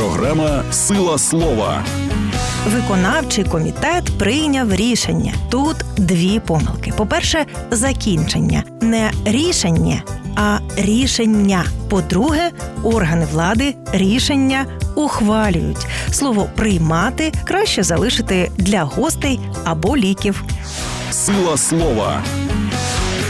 Програма «Сила слова». Виконавчий комітет прийняв рішення. Тут дві помилки. По-перше, закінчення. Не рішення, а рішення. По-друге, органи влади рішення ухвалюють. Слово «приймати» краще залишити для гостей або ліків. «Сила слова».